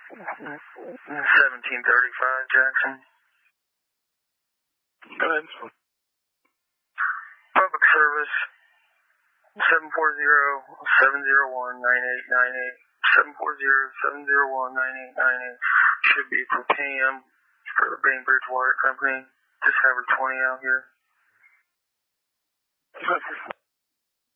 1735 Jackson. Go ahead. Public service 740-701-9898. 740-701-9898. Should be for Pam for the Bainbridge Water Company. Just have her 20 out here.